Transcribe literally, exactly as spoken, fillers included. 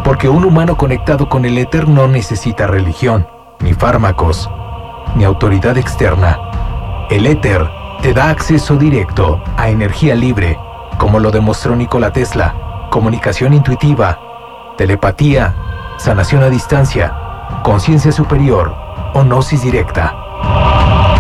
Porque un humano conectado con el éter no necesita religión, ni fármacos, ni autoridad externa. El éter te da acceso directo a energía libre, como lo demostró Nikola Tesla, comunicación intuitiva, telepatía, sanación a distancia, conciencia superior o gnosis directa.